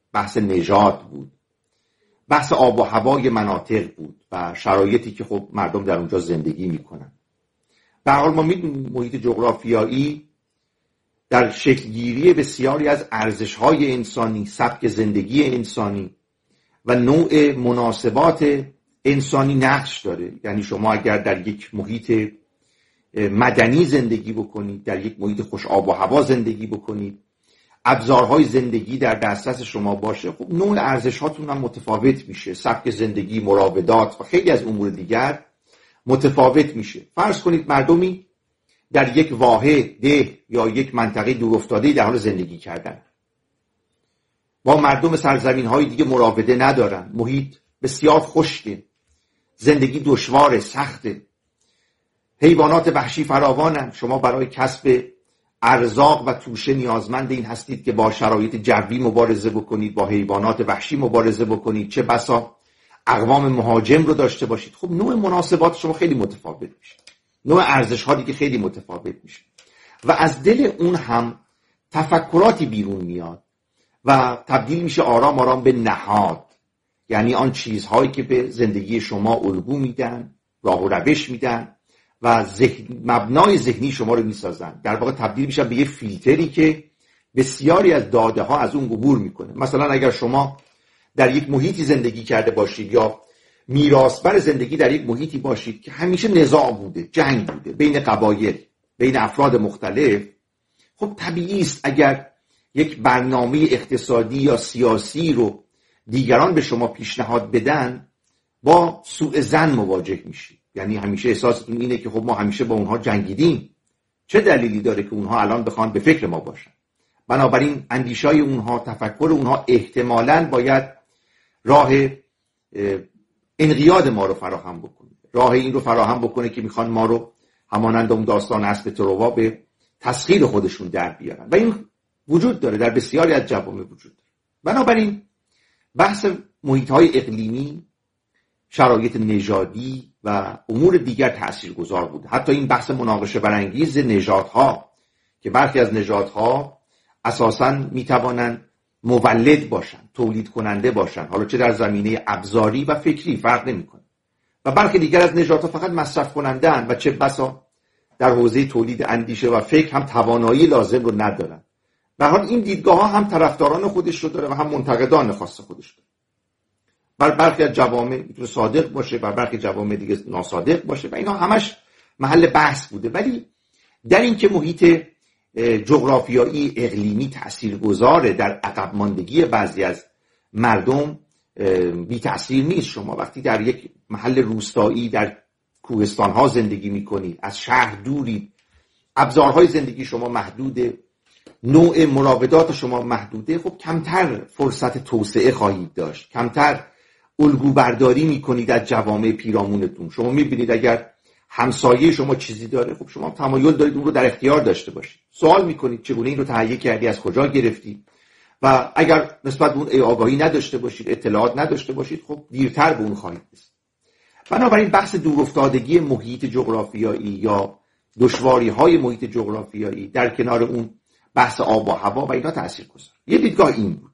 بحث نژاد بود، بحث آب و هوای مناطق بود و شرایطی که خب مردم در اونجا زندگی میکنن. به هر حال ما میدونیم محیط جغرافیایی در شکلگیری بسیاری از ارزش‌های انسانی، سبک زندگی انسانی و نوع مناسبات انسانی نقش داره. یعنی شما اگر در یک محیط مدنی زندگی بکنید، در یک محیط خوش آب و هوا زندگی بکنید، ابزارهای زندگی در دسترس شما باشه، خب نوع ارزش‌هاتون هم متفاوت میشه، سبک زندگی، مراودات و خیلی از امور دیگر متفاوت میشه. فرض کنید مردمی در یک واحه، ده یا یک منطقه دورافتاده در حال زندگی کردن، با مردم سرزمین‌های دیگه مراوده ندارن، محیط بسیار خشکه، زندگی دشواره، سخته، حیوانات وحشی فراوانن. شما برای کسب ارزاق و توشه نیازمند این هستید که با شرایط جوی مبارزه بکنید، با حیوانات وحشی مبارزه بکنید، چه بسا اقوام مهاجم رو داشته باشید. خب نوع مناسبات شما خیلی متفاوت میشه، نوع ارزش ها دیگه خیلی متفاوت میشه و از دل اون هم تفکراتی بیرون میاد و تبدیل میشه آرام آرام به نهاد. یعنی آن چیزهایی که به زندگی شما الگو میدن، راه و روش میدن و مبنای ذهنی شما رو میسازن، در واقع تبدیل میشن به یه فیلتری که بسیاری از داده ها از اون عبور میکنه. مثلا اگر شما در یک محیطی زندگی کرده باشید یا میراثبر زندگی در یک محیطی باشید که همیشه نزاع بوده، جنگ بوده بین قبایل، بین افراد مختلف، خب طبیعی است اگر یک برنامه اقتصادی یا سیاسی رو دیگران به شما پیشنهاد بدن با سوء ظن مواجه میشید. یعنی همیشه احساستون اینه که خب ما همیشه با اونها جنگیدیم، چه دلیلی داره که اونها الان بخوان به فکر ما باشن؟ بنابراین اندیشای اونها، تفکر اونها احتمالاً باید راه انقیاد ما رو فراهم بکنه، راه این رو فراهم بکنه که میخوان ما رو همانند اون داستان اسب تروا به تسخیر خودشون در بیارن و این وجود داره، در بسیاری از جوامع وجود داره. بنابراین بحث محیط‌های اقلیمی، شرایط نژادی و امور دیگر تاثیرگذار بوده. حتی این بحث مناقشه برانگیز نژادها که برخی از نژادها اساساً میتوانند مولد باشن، تولید کننده باشن، حالا چه در زمینه ابزاری و فکری فرق نمیکنه، و برخی دیگر از نژادها فقط مصرف کننده اند و چه بسا در حوزه تولید اندیشه و فکر هم توانایی لازم رو ندارن. به هر حال این دیدگاه ها هم طرفداران خودش رو داره و هم منتقدان خاص خودش داره. بر برخی از جوامع میتونه صادق باشه، بر برخی جوامع دیگه ناصادق باشه و اینا همش محل بحث بوده. ولی در این که محیط جغرافیایی اقلیمی تاثیرگذاره در عقب ماندگی بعضی از مردم، بی تاثیر نیست. شما وقتی در یک محل روستایی در کوهستان ها زندگی میکنید، از شهر دوری، ابزارهای زندگی شما محدوده، نوع مراودات شما محدوده، خب کمتر فرصت توسعه خواهید داشت، کمتر الگو برداری میکنید از جوامع پیرامونتون. شما میبینید اگر همسایه شما چیزی داره، خب شما تمایل دارید اون رو در اختیار داشته باشید. سوال میکنید چگونه این رو تهیه کردی، از کجا گرفتی؟ و اگر نسبت به اون آگاهی نداشته باشید، اطلاعات نداشته باشید، خب دیرتر به اون خواهید رسید. بنابراین بحث دورافتادگی محیط جغرافیایی یا دشواری‌های محیط جغرافیایی در کنار اون بحث آب و هوا و اینا تاثیرگذار. یه دیدگاه این بود.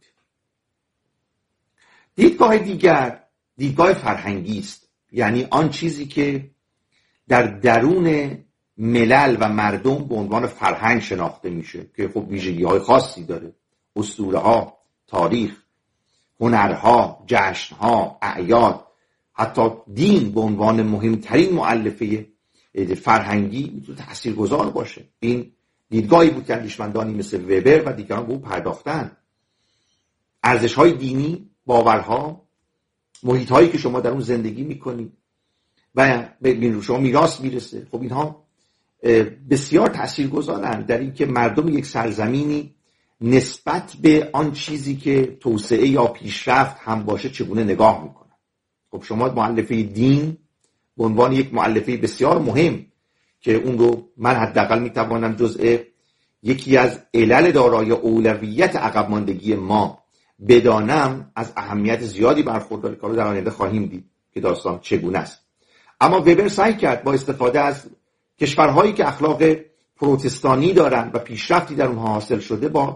دیدگاه دیگر دیدگاه فرهنگی است، یعنی آن چیزی که در درون ملل و مردم به عنوان فرهنگ شناخته میشه که خب ویژگی‌های خاصی داره. اسطوره‌ها، تاریخ، هنرها، جشن‌ها، اعیاد، حتی دین به عنوان مهمترین مؤلفه فرهنگی میتونه تاثیرگذار باشه. این دیدگاهی بود که اندیشمندانی مثل وبر و دیگران به او پرداختن. ارزش‌های دینی، باورها، محیط‌هایی که شما در اون زندگی می‌کنید و به شما میراث میرسه، خب اینها بسیار تاثیرگذارند در این که مردم یک سرزمینی نسبت به آن چیزی که توسعه یا پیشرفت هم باشه چگونه نگاه میکنن. خب شما مؤلفه دین به عنوان یک مؤلفه بسیار مهم که اون رو من حداقل میتوانم جزء یکی از علل دارای اولویت عقب ماندگی ما بدانم، از اهمیت زیادی برخورداره که در آینده خواهیم دید که داستان چگونه است. اما وبر سعی کرد با استفاده از کشورهایی که اخلاق پروتستانی دارند و پیشرفتی در اونها حاصل شده با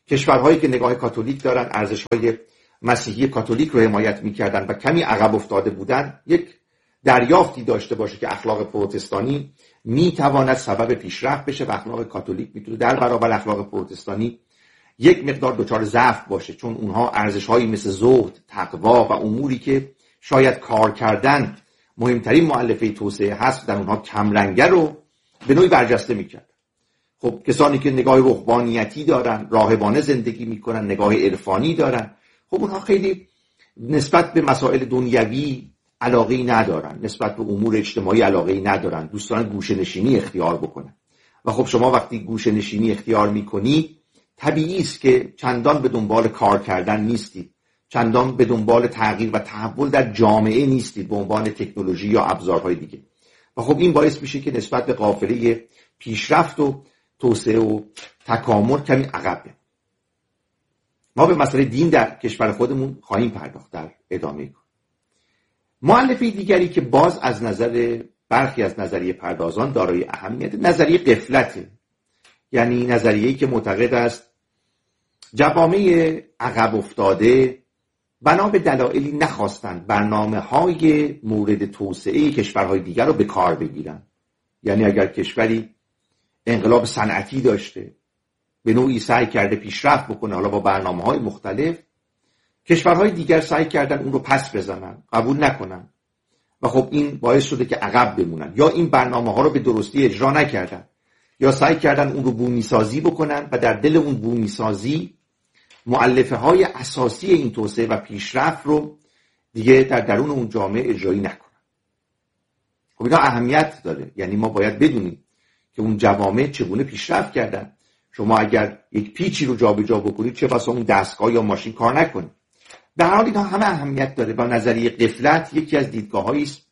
کشورهایی که نگاه کاتولیک دارن، ارزش‌های مسیحی کاتولیک رو حمایت می‌کردن و کمی عقب افتاده بودن، یک دریافتی داشته باشه که اخلاق پروتستانی میتواند سبب پیشرفت بشه و اخلاق کاتولیک میتونه در برابر اخلاق پروتستانی یک مقدار دچار ضعف باشه، چون اونها ارزش‌هایی مثل زهد، تقوا و اموری که شاید کار کردن مهمترین مؤلفه توسعه هست در اونها کمرنگه رو به نوعی برجسته میکرد. خب کسانی که نگاه رهبانیتی دارن، راهبانه زندگی میکنن، نگاه عرفانی دارن، خب اونها خیلی نسبت به مسائل دنیوی علاقه‌ای ندارن، نسبت به امور اجتماعی علاقه‌ای ندارن، دوست دارن گوشه‌نشینی اختیار بکنن. و خب شما وقتی گوشه‌نشینی اختیار میکنی، طبیعی است که چندان به دنبال کار کردن نیستید، چندان به دنبال تغییر و تحول در جامعه نیستید به عنوان تکنولوژی یا ابزارهای دیگه. و خب این باعث میشه که نسبت به قافله پیشرفت و توسعه و تکامل کمی عقب بمونیم. ما به مسئله دین در کشور خودمون خواهیم پرداخت در ادامه کار. مؤلفه دیگری که باز از نظر برخی از نظریه پردازان دارای اهمیت، نظریه غفلته. یعنی نظریه‌ای که معتقد است جوامع عقب افتاده بنا به دلایلی نخواستند برنامه‌های مورد توسعه کشورهای دیگر رو به کار بگیرن. یعنی اگر کشوری انقلاب صنعتی داشته، به نوعی سعی کرده پیشرفت بکنه، حالا با برنامه‌های مختلف، کشورهای دیگر سعی کردن اون رو پس بزنن، قبول نکنن و خب این باعث شده که عقب بمونن، یا این برنامه‌ها رو به درستی اجرا نکردن، یا سعی کردن اون رو بومی‌سازی بکنن و در دل اون بومی‌سازی مؤلفه‌های اساسی این توسعه و پیشرفت رو دیگه در درون اون جامعه اجرایی نکنن. خب اینا اهمیت داره. یعنی ما باید بدونیم که اون جوامع چگونه پیشرفت کردن. شما اگر یک پیچی رو جابجا بکنید، چه بسا اون دستگاه یا ماشین کار نکنه. به هر حال اینها همه اهمیت داره. با نظریه غفلت یکی از دیدگاه‌هایی است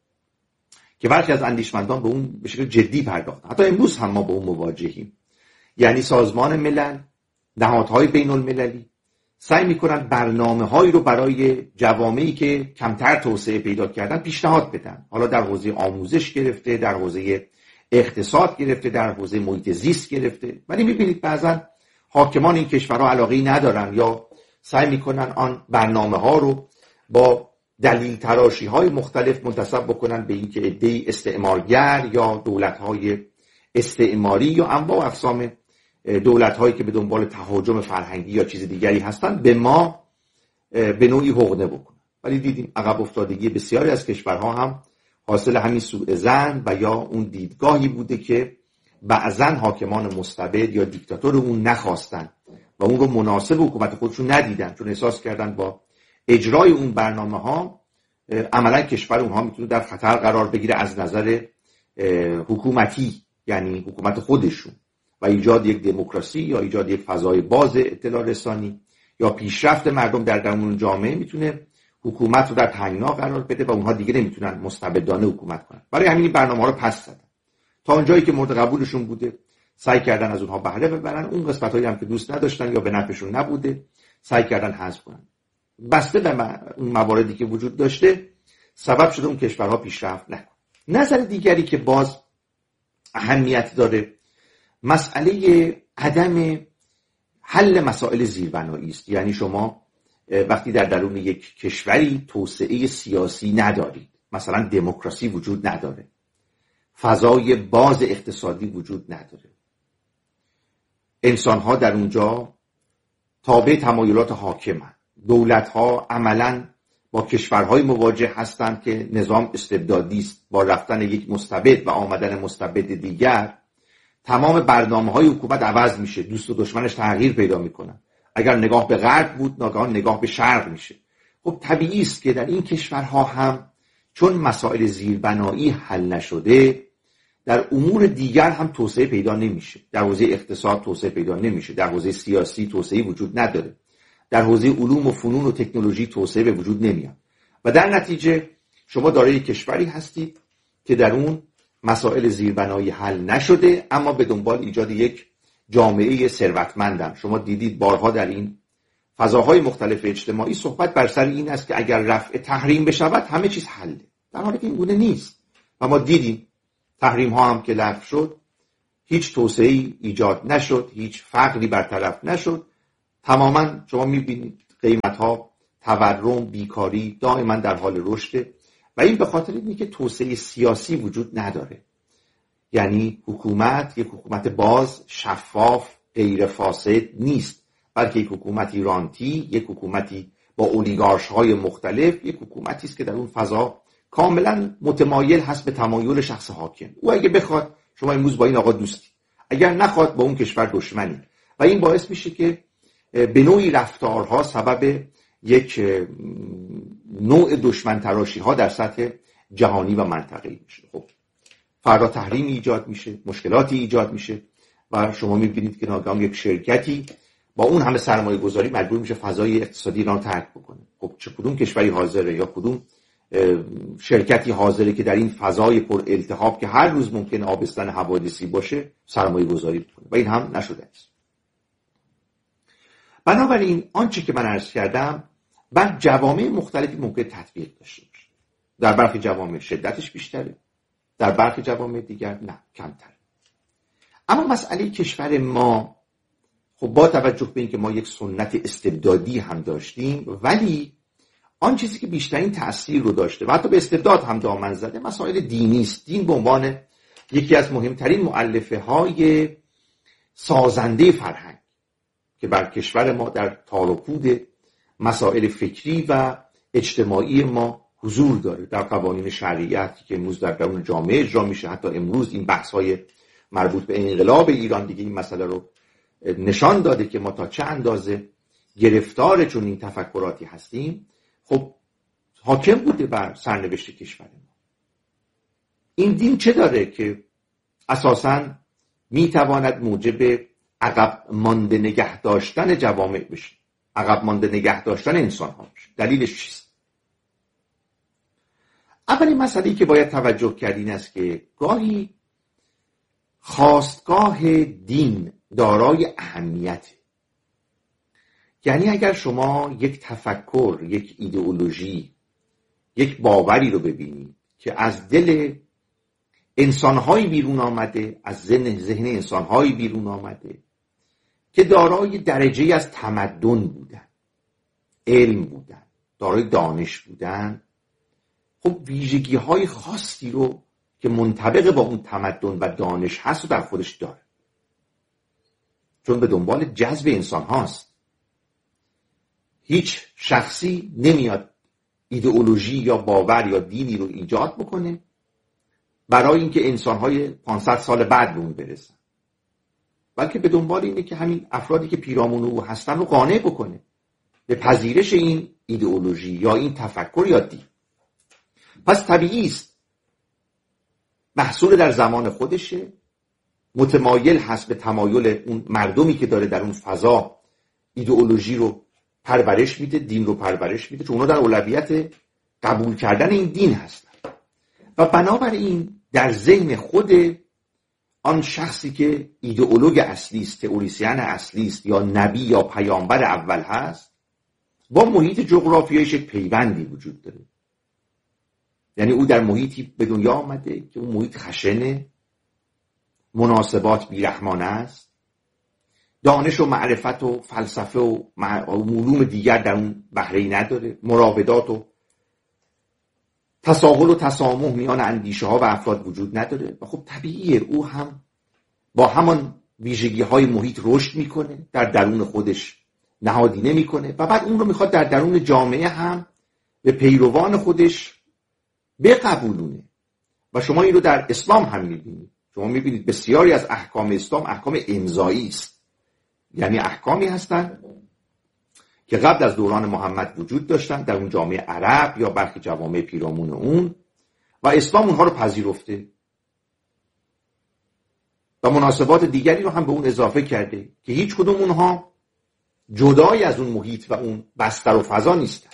که برخی از اندیشمندان به اون به شکل جدی پرداختن. حتی امروز هم ما با اون مواجهیم. یعنی سازمان ملل، نهادهای بین المللی سعی میکنن برنامه‌هایی رو برای جوامعی که کمتر توسعه پیدا کردن پیشنهاد بدن. حالا در حوزه آموزش گرفته، در حوزه اقتصاد گرفته، در حوزه محیط زیست گرفته. ولی میبینید بعضا حاکمان این کشورها علاقه‌ای ندارن یا سعی میکنن آن برنامه‌ها رو با دلیل تراشی‌های مختلف منتسب بکنن به اینکه عده‌ای استعمارگر یا دولت‌های استعماری یا انواع و اقسام دولت‌هایی که به دنبال تهاجم فرهنگی یا چیز دیگری هستن به ما به نوعی حقنه بکنن. ولی دیدیم عقب افتادگی بسیاری از کشورها هم حاصل همین سوء ظن و یا اون دیدگاهی بوده که بعضاً حاکمان مستبد یا دیکتاتور اون نخواستن و اون رو مناسب حکومت خودشون ندیدن، چون احساس کردن با اجرای اون برنامه‌ها عملاً کشور اونها میتونه در خطر قرار بگیره از نظر حکومتی، یعنی حکومت خودشون، و ایجاد یک دموکراسی یا ایجاد یک فضای باز اطلاع رسانی یا پیشرفت مردم در درون جامعه میتونه حکومت رو در تنگنا قرار بده و اونها دیگه نمیتونن مستبدانه حکومت کنن. برای همین برنامه‌ها رو پس زدن. تا اونجایی که مورد قبولشون بوده سعی کردن از اونها بهره ببرن، اون قسمتایی هم که دوست نداشتن یا به نفعشون نبوده سعی کردن حذف کنن. بسته به اون مواردی که وجود داشته سبب شده اون کشورها پیشرفت نکنن. نظر دیگری که باز اهمیت داره مسئله عدم حل مسائل زیربنایی است. یعنی شما وقتی در درون یک کشوری توسعه سیاسی ندارید، مثلا دموکراسی وجود نداره، فضای باز اقتصادی وجود نداره، انسان‌ها در اونجا تابع تمایلات حاکمند، دولت‌ها عملاً با کشورهای مواجه هستند که نظام استبدادی است. با رفتن یک مستبد و آمدن مستبد دیگر تمام برنامه‌های حکومت عوض میشه، دوست و دشمنش تغییر پیدا میکنن. اگر نگاه به غرب بود ناگهان نگاه به شرق میشه. خب طبیعی است که در این کشورها هم چون مسائل زیربنایی حل نشده، در امور دیگر هم توسعه پیدا نمیشه. در حوزه اقتصاد توسعه پیدا نمیشه، در حوزه سیاسی توسعه وجود نداره، در حوزه علوم و فنون و تکنولوژی توسعه به وجود نمیاد و در نتیجه شما دارای کشوری هستید که در اون مسائل زیربنایی حل نشده اما به دنبال ایجاد یک جامعه ثروتمندن. شما دیدید بارها در این فضاهای مختلف اجتماعی صحبت بر سر این است که اگر رفع تحریم بشود همه چیز حله، در حالی که این گونه نیست. و ما دیدیم تحریم ها هم که لغو شد هیچ توسعه‌ای ایجاد نشد، هیچ فقری برطرف نشد تماما شما میبینید قیمت ها، تورم، بیکاری دائما در حال رشده و این به خاطر اینه که توسعه سیاسی وجود نداره. یعنی حکومت یک حکومت باز، شفاف، غیر فاسد نیست، بلکه یک حکومتی رانتی، یک حکومتی با اولیگارش های مختلف، یک حکومتی است که در اون فضا کاملا متمایل هست به تمایل شخص حاکم. او اگه بخواد شما امروز با این آقا دوستی، اگر نخواد با اون کشور دشمنی و این باعث میشه که به نوعی رفتارها سبب یک نوع دشمن تراشی ها در سطح جهانی و منطقه‌ای میشه. خب فردا تحریم ایجاد میشه، مشکلاتی ایجاد میشه و شما میبینید که ناگهان یک شرکتی با اون همه سرمایه گذاری مجبور میشه فضای اقتصادی ایران ترک بکنه. خب چه کدوم کشوری حاضره یا کدوم شرکتی حاضره که در این فضای پر التهاب که هر روز ممکنه آبستن حوادثی باشه سرمایه گذاری بکنه؟ و این هم نشده است. بنابراین آنچه که من عرض کردم بر جوامع مختلفی ممکن تطبیق داشته باشه. در برخی جوامع شدتش بیشتره، در برخی جوامع دیگر نه، کمتر. اما مسئله کشور ما، خب با توجه به اینکه ما یک سنت استبدادی هم داشتیم، ولی آن چیزی که بیشترین تأثیر رو داشته و حتی به استبداد هم دامن زده مسائل دینی است. دین به عنوان یکی از مهمترین مؤلفه های سازنده فرهنگ که بر کشور ما در تار و پود مسائل فکری و اجتماعی ما حضور داره، در قوانین شریعتی که امروز در درون جامعه اجرا میشه. حتی امروز این بحث‌های مربوط به انقلاب ایران دیگه این مسئله رو نشان داده که ما تا چه اندازه گرفتار چون این تفکراتی هستیم. خب حاکم بوده بر سرنوشت کشور ما. این دین چه داره که اساساً میتواند موجب عقب مانده نگه داشتن جوامع بشه، عقب مانده نگه داشتن انسان ها بشه؟ دلیلش چیست؟ اولین مسئله‌ای که باید توجه کرد این است که گاهی خاستگاه دین دارای اهمیته. یعنی اگر شما یک تفکر، یک ایدئولوژی، یک باوری رو ببینید که از دل انسان‌های بیرون آمده، از ذهن انسان‌های بیرون آمده که دارای درجه از تمدن بودن، علم بودن، دارای دانش بودن، خب ویژگی‌های خاصی رو که منطبق با اون تمدن و دانش هست و در خودش داره، چون به دنبال جذب انسان هاست. هیچ شخصی نمیاد ایدئولوژی یا باور یا دینی رو ایجاد بکنه برای اینکه انسان‌های 500 سال بعد به اون برسن، بلکه به دنبال اینه که همین افرادی که پیرامون او هستن رو قانع بکنه به پذیرش این ایدئولوژی یا این تفکر یا دین. پس طبیعی است محصول در زمان خودشه، متمایل هست به تمایل اون مردمی که داره در اون فضا ایدئولوژی رو پرورش میده، دین رو پرورش میده، چون اونا در اولویت قبول کردن این دین هستن. و بنابراین در ذهن خود آن شخصی که ایدئولوژ اصلی است، تئوریسین اصلی است یا نبی یا پیامبر اول هست، با محیط جغرافیایش پیوندی وجود داره. یعنی او در محیطی به دنیا آمده که اون محیط خشنه، مناسبات بیرحمانه است، دانش و معرفت و فلسفه و علوم دیگر در اون بهره‌ای نداره، مراودات و تساهل و تسامح میان اندیشه ها و افراد وجود نداره و خب طبیعیه او هم با همان ویژگی های محیط رشد میکنه، در درون خودش نهادینه میکنه و بعد اون رو میخواد در درون جامعه هم به پیروان خودش بقبولونه. و شما این رو در اسلام هم میبینید. شما میبینید بسیاری از احکام اسلام احکام امضایی است، یعنی احکامی هستن که قبل از دوران محمد وجود داشتن در اون جامعه عرب یا برخی جوامع پیرامون اون و اسلام اونها رو پذیرفته و مناسبات دیگری رو هم به اون اضافه کرده که هیچ کدوم اونها جدای از اون محیط و اون بستر و فضا نیستن.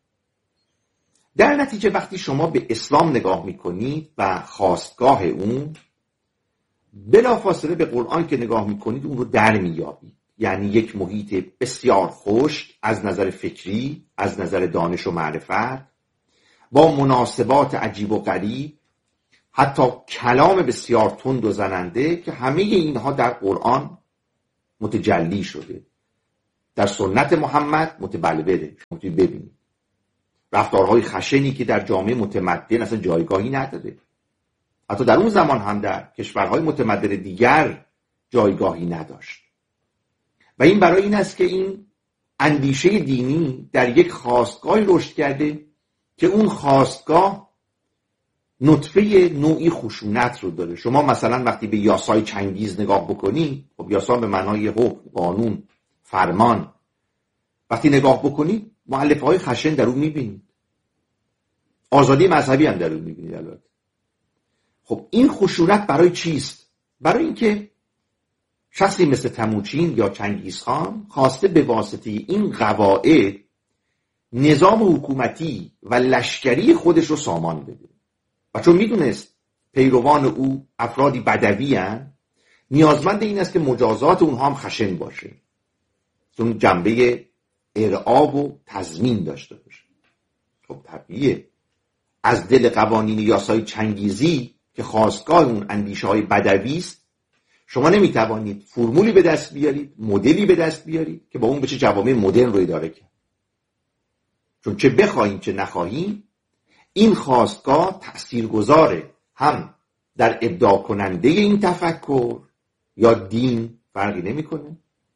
در نتیجه وقتی شما به اسلام نگاه میکنید و خاستگاه اون، بلافاصله به قرآن که نگاه میکنید اون رو در میابید. یعنی یک محیط بسیار خشک از نظر فکری، از نظر دانش و معرفت، با مناسبات عجیب و غریب، حتی کلام بسیار تند و زننده که همه اینها در قرآن متجلی شده. در سنت محمد متبلوره. شما ببینید رفتارهای خشنی که در جامعه متمدن اصلا جایگاهی نداره، حتی در اون زمان هم در کشورهای متمدن دیگر جایگاهی نداشت. و این برای این است که این اندیشه دینی در یک خاستگاهی رشد کرده که اون خاستگاه نطفه نوعی خشونت رو داره. شما مثلا وقتی به یاسای چنگیز نگاه بکنی، خب یاسا به معنای حکم، قانون، فرمان، وقتی نگاه بکنید مؤلفه های خشن در اون میبینید، آزادی مذهبی هم در اون میبینید. البته خب این خشونت برای چیست؟ برای اینکه شخصی مثل تموچین یا چنگیزخان خواسته به واسطه این قواعد نظام حکومتی و لشکری خودش رو سامان بده. و چون میدونست پیروان او افرادی بدوی هستند، نیازمند این است که مجازات اونها هم خشن باشه، چون جنبه ارعاب و تضمین داشته باشه. خب طبیعیه از دل قوانین یاسای چنگیزی که خاستگاه اون اندیشه های بدوی است، شما نمیتوانید فرمولی به دست بیارید، مدلی به دست بیارید که با اون بشه جوامع مدرن رو اداره کرد. چون چه بخواهیم چه نخواهیم این خاستگاه تاثیرگذاره، هم در ابداع کننده این تفکر یا دین فرقی نمیکنه،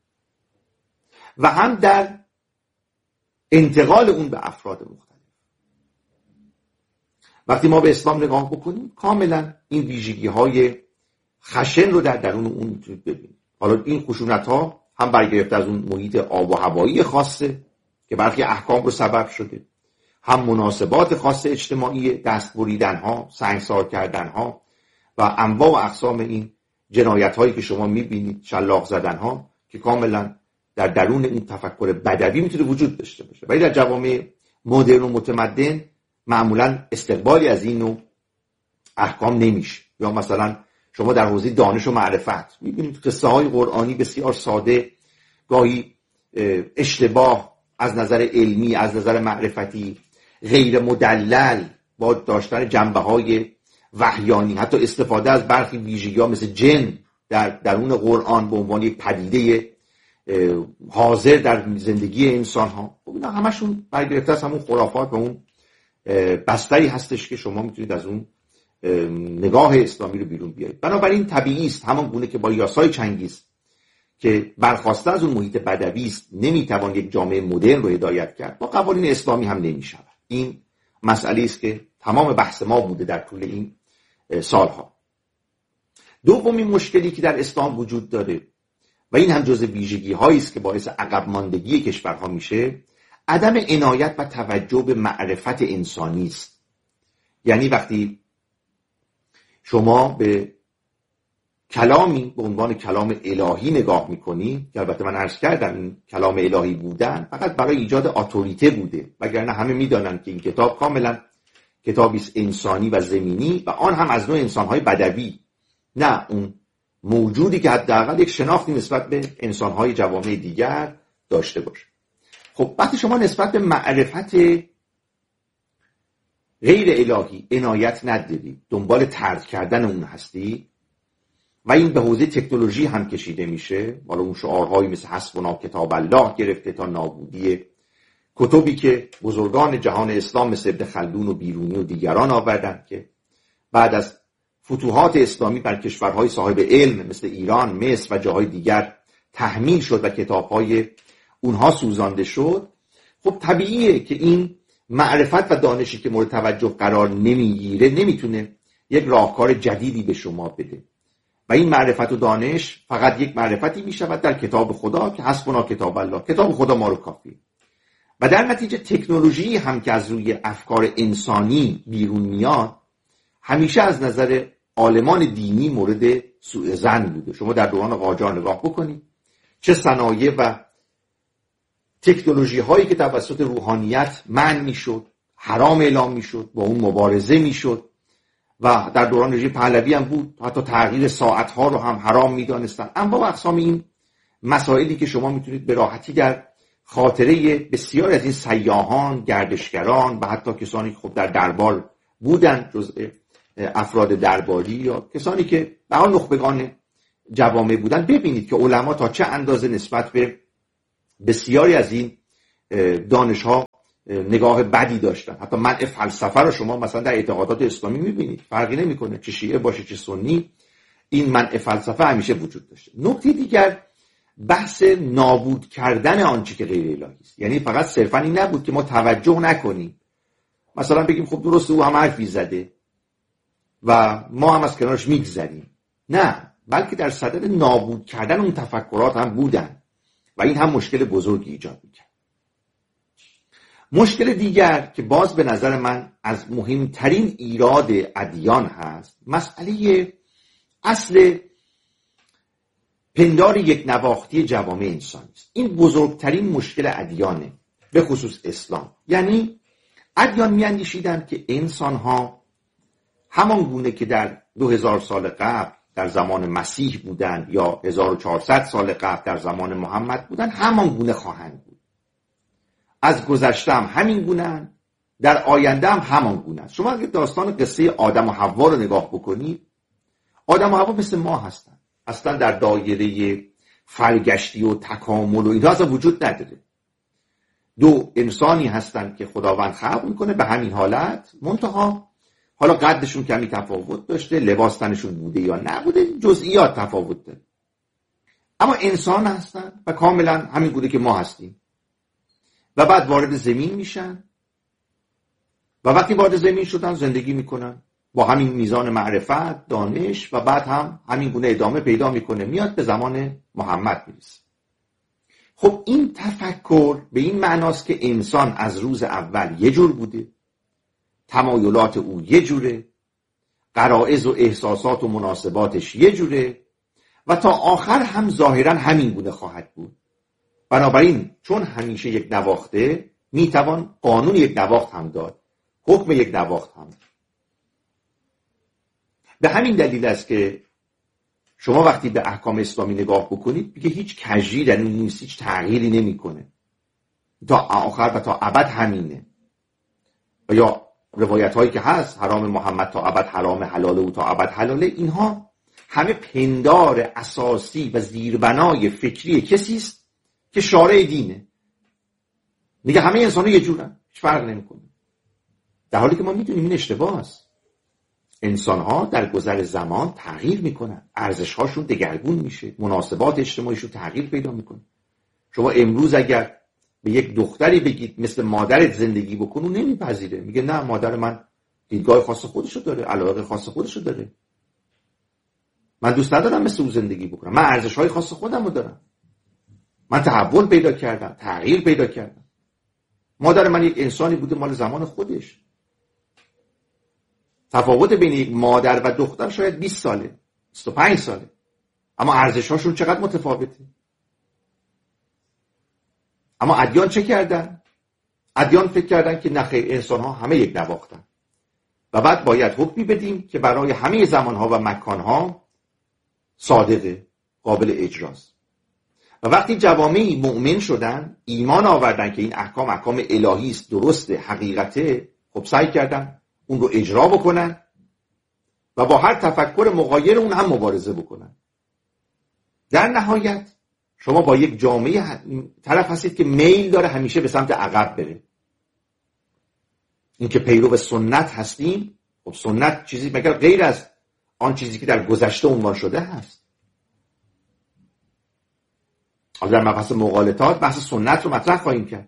و هم در انتقال اون به افراد مختلف. وقتی ما به اسلام نگاه بکنیم کاملا این ویژگی های خشن رو در درون اون میتونید ببینید. حالا این خشونت ها هم برگرفته از اون محیط آب و هوایی خاصه که برخی احکام رو سبب شده، هم مناسبات خاص اجتماعی، دست بریدن ها، سنگسار کردن ها و انواع و اقسام این جنایت هایی که شما میبینید، شلاق زدن ها، که کاملا در درون این تفکر بدوی میتونه وجود داشته باشه. ولی در جوامع مدرن و متمدن معمولا استقبالی از این نوع احکام نمیشه. یا مثلا شما در حوزه دانش و معرفت میبینید قصه های قرآنی بسیار ساده، گاهی اشتباه از نظر علمی، از نظر معرفتی، غیر مدلل، با داشتن جنبه های وحیانی، حتی استفاده از برخی ویژگی‌ها مثل جن در درون قرآن به عنوان یک پدیده حاضر در زندگی انسان ها. اینا همشون برگرفته از همون خرافات و اون بستری هستش که شما میتونید از اون نگاه اسلامی رو بیرون بیارید. بنابراین طبیعی است همان گونه که با یاسای چنگیز که برخواسته از اون محیط بدوی است نمیتوان یک جامعه مدرن رو هدایت کرد، با قوانین اسلامی هم نمیشود. این مسئله است که تمام بحث ما بوده در طول این سالها. دومین مشکلی که در اسلام وجود داره و این هم جزء ویژگی هایی است که باعث عقب ماندگی کشورها میشه، عدم عنایت و توجه به معرفت انسانی است. یعنی وقتی شما به کلامی به عنوان کلام الهی نگاه میکنید، که البته من عرض کردم این کلام الهی بودن فقط برای ایجاد اتوریته بوده، وگرنه همه میدانن که این کتاب کاملا کتابی است انسانی و زمینی، و آن هم از نوع انسانهای بدوی، نه اون موجودی که حداقل یک شناختی نسبت به انسانهای جوامع دیگر داشته باشه. خب وقتی شما نسبت به معرفت غیر الهی عنایت نداری، دنبال طرد کردن اون هستی، و این به حوزه تکنولوژی هم کشیده میشه، حالا اون شعارهایی مثل حسبنا کتاب الله گرفته تا نابودی کتبی که بزرگان جهان اسلام مثل ابن خلدون و بیرونی و دیگران آوردن، که بعد از فتوحات اسلامی بر کشورهای صاحب علم مثل ایران، مصر و جاهای دیگر تحمیل شد و کتابهای اونها سوزانده شد. خب طبیعیه که این معرفت و دانشی که مورد توجه قرار نمیگیره نمیتونه یک راهکار جدیدی به شما بده، و این معرفت و دانش فقط یک معرفتی میشود در کتاب خدا که حسبنا کتاب الله، کتاب خدا ما رو کافی. و در نتیجه تکنولوژی هم که از روی افکار انسانی بیرون میاد همیشه از نظر عالمان دینی مورد سوء ظن بوده. شما در دوران قاجار نگاه بکنید، چه صنایع و تکنولوژی هایی که توسط روحانیت منع میشد، حرام اعلام میشد، با اون مبارزه میشد، و در دوران رژیم پهلوی هم بود، حتی تغییر ساعت ها رو هم حرام میدانستن. اما و اقسام این مسائلی که شما میتونید به راحتی در خاطره بسیار از این سیاحان، گردشگران و حتی کسانی که خب در دربار بودن، جزء افراد درباری یا کسانی که به حال نخبگان جوامع بودن، ببینید که علما تا چه اندازه نسبت به بسیاری از این دانش ها نگاه بدی داشتن. حتی منع فلسفه رو شما مثلا در اعتقادات اسلامی میبینید، فرقی نمیکنه چه شیعه باشه چه سنی، این منع فلسفه همیشه وجود داشته. نکته دیگر بحث نابود کردن آنچه که غیر الهی است. یعنی فقط صرفا این نبود که ما توجه نکنیم، مثلا بگیم خب درسته او هم حرفی زده و ما هم از کنارش میگذریم، نه، بلکه در صدد نابود کردن اون تفکرات هم بودن و این هم مشکل بزرگی ایجاد میکرد. مشکل دیگر که باز به نظر من از مهمترین ایراد ادیان هست، مسئله اصل پندار یک نواختی جوامع انسانی است. این بزرگترین مشکل ادیانه، به خصوص اسلام. یعنی ادیان میاندیشیدند که انسان ها همان گونه که در 2000 سال قبل در زمان مسیح بودند یا 1400 سال قبل در زمان محمد بودند، همان گونه خواهند بود. از گذشته هم همین گونه‌اند، در آینده هم همان گونه است. شما اگه داستان قصه آدم و حوا رو نگاه بکنید، آدم و حوا مثل ما هستند، اصلا در دایره فرگشتی و تکامل و اینها اصلا وجود نداره. دو انسانی هستند که خداوند خلق میکنه به همین حالت، منتها حالا قدشون کمی تفاوت داشته، لباس تنشون بوده یا نبوده، جزئیات تفاوت داره، اما انسان هستن و کاملا همین گونه که ما هستیم. و بعد وارد زمین میشن و وقتی وارد زمین شدن زندگی میکنن با همین میزان معرفت، دانش، و بعد هم همین گونه ادامه پیدا میکنه، میاد به زمان محمد میرسه. خب این تفکر به این معناست که انسان از روز اول یه جور بوده، تمایلات او یه جوره، غرایز و احساسات و مناسباتش یه جوره و تا آخر هم ظاهرا همین گونه خواهد بود. بنابراین چون همیشه یک نواخته، میتوان قانون یک نواخت هم داد، حکم یک نواخت هم. به همین دلیل است که شما وقتی به احکام اسلامی نگاه بکنید بگه هیچ کجی در این نیست، هیچ تغییری نمیکنه، تا آخر و تا ابد همینه. و یا روایت هایی که هست حرام محمد تا ابد حرام، حلال او تا ابد حلاله، اینها همه پندار اساسی و زیربنای فکری کسی است که شارع دینه. میگه همه انسان ها یه جورن، هیچ فرق نمیکنه، در حالی که ما میدونیم این اشتباه است. انسان ها در گذر زمان تغییر میکنن، ارزش هاشون دگرگون میشه، مناسبات اجتماعیشون تغییر پیدا میکنه. شما امروز اگر به یک دختری بگید مثل مادرت زندگی بکن، اون نمیپذیره، میگه نه، مادر من دیدگاه خاص خودشو داره، علاقه خاص خودشو داره، من دوست ندارم مثل او زندگی بکنم، من ارزش های خاص خودمو دارم، من تحول پیدا کردم، تغییر پیدا کردم. مادر من یک انسانی بوده مال زمان خودش. تفاوت بین یک مادر و دختر شاید 20 ساله، 25 ساله، اما ارزش‌هاشون چقدر متفاوته. اما ادیان چه کردن؟ ادیان فکر کردن که نخیر، انسان‌ها همه یک نواختن و بعد باید حکمی بدیم که برای همه زمان‌ها و مکان‌ها صادقه، قابل اجراست. و وقتی جوامعی مؤمن شدن، ایمان آوردن که این احکام احکام الهی است، درسته، حقیقته، خب سعی کردن اون رو اجرا بکنن و با هر تفکر مغایر اون هم مبارزه بکنن. در نهایت شما با یک جامعه طرف هستید که میل داره همیشه به سمت عقب بره. این که پیرو سنت هستیم، خب سنت چیزی مگر غیر از آن چیزی که در گذشته عنوان شده هست. حالا در مبحث مغالطات بحث سنت رو مطرح خواهیم کرد.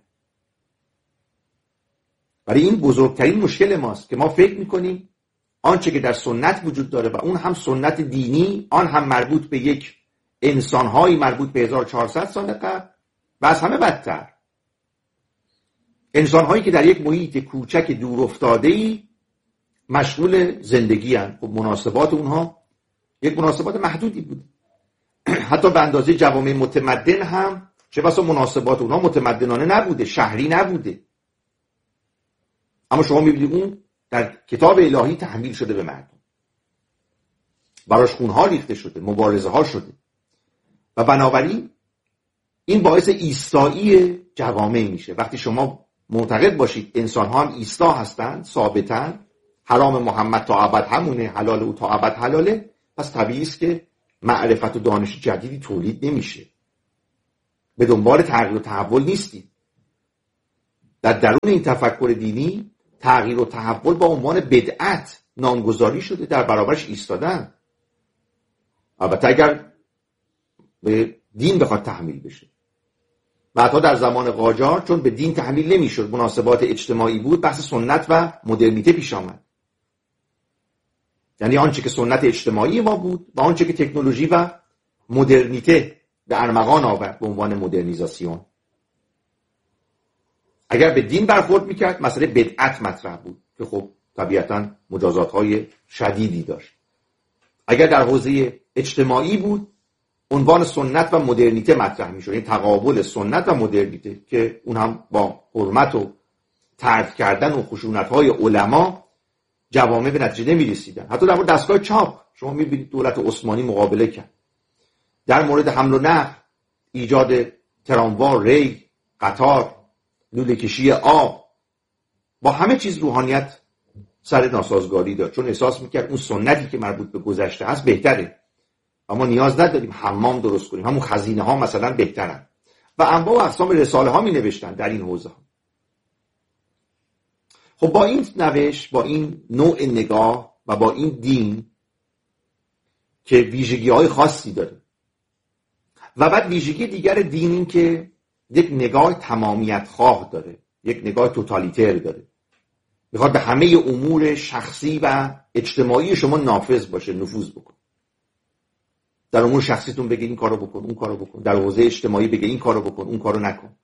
برای این بزرگترین مشکل ماست که ما فکر میکنیم آنچه که در سنت وجود داره و اون هم سنت دینی، آن هم مربوط به یک انسانهایی مربوط به 1400 سال قبل و از همه بدتر انسانهایی که در یک محیط کوچک دور افتاده‌ای مشغول زندگی هستند. خب مناسبات اونها یک مناسبات محدودی بود. حتی به اندازه جوامع متمدن هم چه بسا مناسبات اونها متمدنانه نبوده، شهری نبوده. اما شما می‌بینید اون در کتاب الهی تحمیل شده به مردم، براش خونها ریخته شده، مبارزه ها شده و بنابراین این باعث ایستایی جوامع میشه. وقتی شما معتقد باشید انسان ها هم ایستا هستن، ثابتن، حرام محمد تا ابد همونه، حلال او تا ابد حلاله، پس طبیعی است که معرفت و دانش جدیدی تولید نمیشه. به دنبال تغییر و تحول نیستید. در درون این تفکر دینی تغییر و تحول با عنوان بدعت نامگذاری شده، در برابرش ایستادن. البته اگر به دین بخواد تحمیل بشه. و حتی در زمان قاجار چون به دین تحمیل نمیشد، مناسبات اجتماعی بود، بحث سنت و مدرنیته پیش آمد. یعنی آنچه که سنت اجتماعی ما بود و آنچه که تکنولوژی و مدرنیته به ارمغان آورد به عنوان مدرنیزاسیون. اگر به دین برخورد میکرد مسئله بدعت مطرح بود که خب طبیعتاً مجازات‌های شدیدی داشت. اگر در حوزه اجتماعی بود عنوان سنت و مدرنیته مطرح میشد، این تقابل سنت و مدرنیته که اون هم با حرمت و طرد کردن و خشونت‌های علما جوامع به نتیجه نمی‌رسیدن. حتی در مورد دستگاه چاپ شما می‌بینید دولت عثمانی مقابله کرد. در مورد حمل و نقل، ایجاد تراموا، ری، قطار، لوله کشی آب، با همه چیز روحانیت سر ناسازگاری داشت، چون احساس میکرد اون سنتی که مربوط به گذشته هست بهتره، اما نیاز نداریم حمام درست کنیم، همون خزینه ها مثلا بهترن. و انواع و اقسام رساله ها می نوشتن در این حوزه ها. خب با این نوشت، با این نوع نگاه و با این دین که ویژگی های خاصی داره و بعد ویژگی دیگر دین این که یک نگاه تمامیت خواه داره، یک نگاه توتالیتر داره، میخواد به همه امور شخصی و اجتماعی شما نافذ باشه، نفوذ بکن. در امور شخصیتون بگه این کارو بکن، اون کارو بکن، در حوزه اجتماعی بگه این کارو بکن، اون کارو نکن.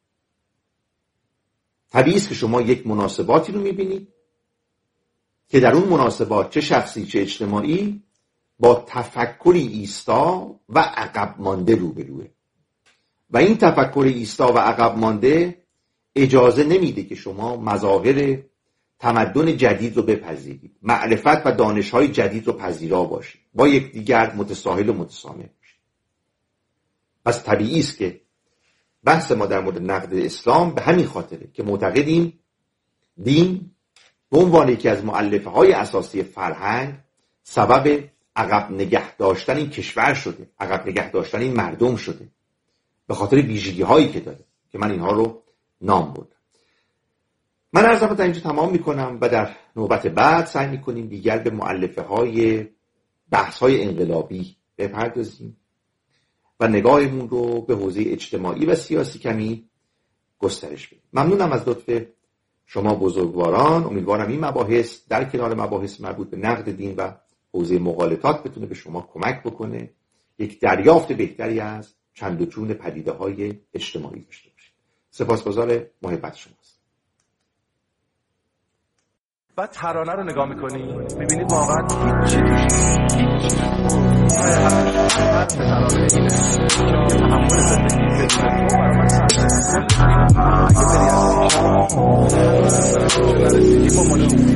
طبیعی است که شما یک مناسباتی رو میبینید که در اون مناسبات چه شخصی چه اجتماعی با تفکری ایستا و عقب مانده روبروه و این تفکر ایستا و عقب مانده اجازه نمیده که شما مظاهر تمدن جدید رو بپذیرید، معرفت و دانش‌های جدید رو پذیرا باشید، با یکدیگر متساهل و متسامح باشید. پس طبیعی است که بحث ما در مورد نقد اسلام به همین خاطره که معتقدیم دین به عنوان یکی از مؤلفه‌های اساسی فرهنگ سبب عقب نگه داشتن این کشور شده، عقب نگه داشتن این مردم شده، به خاطر ویژگی‌هایی که داره که من اینها رو نام بردم. من عرضم تا اینجا تمام میکنم و در نوبت بعد سعی میکنیم دیگر به مؤلفه‌های بحث‌های انقلابی بپردازیم و نگاهمون رو به حوزه اجتماعی و سیاسی کمی گسترش بدیم. ممنونم از لطف شما بزرگواران. امیدوارم این مباحث در کنار مباحث مربوط به نقد دین و حوزه مغالطات بتونه به شما کمک بکنه یک دریافت بهتری از چند و چون پدیده‌های اجتماعی داشته باشید. سپاسگزار محبت شماست. بعد ترانه رو نگاه میکنی میبینید واقعا هیچی توش تحمل زندگی بدون تو برای من سخته. اگه بری از